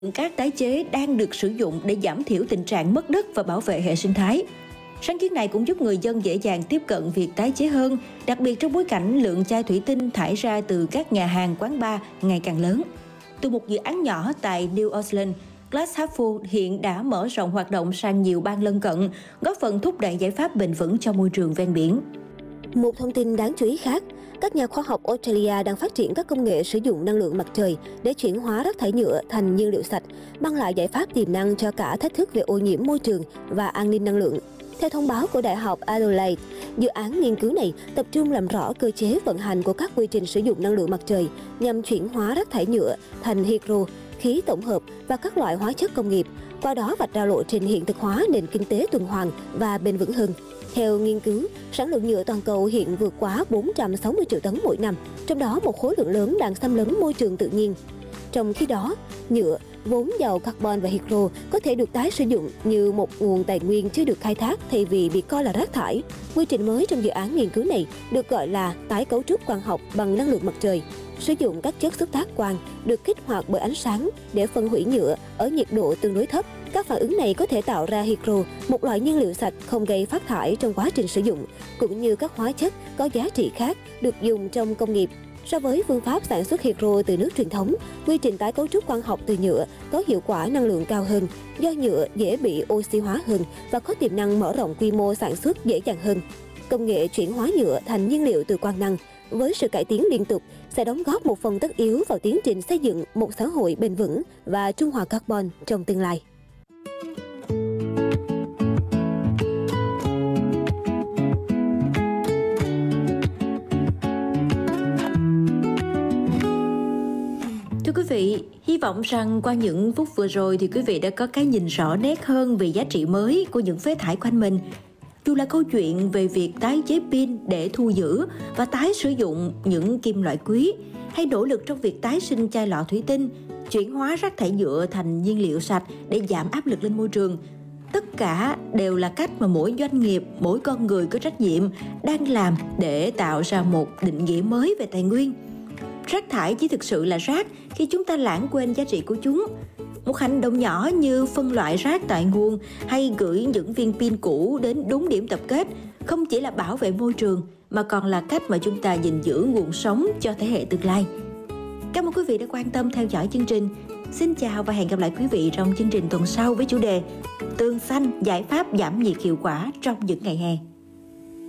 Cát tái chế đang được sử dụng để giảm thiểu tình trạng mất đất và bảo vệ hệ sinh thái. Sáng kiến này cũng giúp người dân dễ dàng tiếp cận việc tái chế hơn, đặc biệt trong bối cảnh lượng chai thủy tinh thải ra từ các nhà hàng, quán bar ngày càng lớn. Từ một dự án nhỏ tại New Orleans, Glass Half Full hiện đã mở rộng hoạt động sang nhiều bang lân cận, góp phần thúc đẩy giải pháp bền vững cho môi trường ven biển. Một thông tin đáng chú ý khác, các nhà khoa học Australia đang phát triển các công nghệ sử dụng năng lượng mặt trời để chuyển hóa rác thải nhựa thành nhiên liệu sạch, mang lại giải pháp tiềm năng cho cả thách thức về ô nhiễm môi trường và an ninh năng lượng. Theo thông báo của Đại học Adelaide, dự án nghiên cứu này tập trung làm rõ cơ chế vận hành của các quy trình sử dụng năng lượng mặt trời nhằm chuyển hóa rác thải nhựa thành hydro, khí tổng hợp và các loại hóa chất công nghiệp, qua đó vạch ra lộ trình hiện thực hóa nền kinh tế tuần hoàn và bền vững hơn. Theo nghiên cứu, sản lượng nhựa toàn cầu hiện vượt quá 460 triệu tấn mỗi năm, trong đó một khối lượng lớn đang xâm lấn môi trường tự nhiên. Trong khi đó, nhựa, vốn giàu carbon và hydro có thể được tái sử dụng như một nguồn tài nguyên chưa được khai thác thay vì bị coi là rác thải. Quy trình mới trong dự án nghiên cứu này được gọi là tái cấu trúc quang học bằng năng lượng mặt trời. Sử dụng các chất xúc tác quang được kích hoạt bởi ánh sáng để phân hủy nhựa ở nhiệt độ tương đối thấp. Các phản ứng này có thể tạo ra hydro, một loại nhiên liệu sạch không gây phát thải trong quá trình sử dụng, cũng như các hóa chất có giá trị khác được dùng trong công nghiệp. So với phương pháp sản xuất hydro từ nước truyền thống, quy trình tái cấu trúc quang học từ nhựa có hiệu quả năng lượng cao hơn, do nhựa dễ bị oxy hóa hơn và có tiềm năng mở rộng quy mô sản xuất dễ dàng hơn. Công nghệ chuyển hóa nhựa thành nhiên liệu từ quang năng, với sự cải tiến liên tục, sẽ đóng góp một phần tất yếu vào tiến trình xây dựng một xã hội bền vững và trung hòa carbon trong tương lai. Thưa quý vị, hy vọng rằng qua những phút vừa rồi thì quý vị đã có cái nhìn rõ nét hơn về giá trị mới của những phế thải quanh mình. Dù là câu chuyện về việc tái chế pin để thu giữ và tái sử dụng những kim loại quý, hay nỗ lực trong việc tái sinh chai lọ thủy tinh, chuyển hóa rác thải nhựa thành nhiên liệu sạch để giảm áp lực lên môi trường, tất cả đều là cách mà mỗi doanh nghiệp, mỗi con người có trách nhiệm đang làm để tạo ra một định nghĩa mới về tài nguyên. Rác thải chỉ thực sự là rác khi chúng ta lãng quên giá trị của chúng. Một hành động nhỏ như phân loại rác tại nguồn hay gửi những viên pin cũ đến đúng điểm tập kết không chỉ là bảo vệ môi trường mà còn là cách mà chúng ta gìn giữ nguồn sống cho thế hệ tương lai. Cảm ơn quý vị đã quan tâm theo dõi chương trình. Xin chào và hẹn gặp lại quý vị trong chương trình tuần sau với chủ đề Tường xanh, giải pháp giảm nhiệt hiệu quả trong những ngày hè.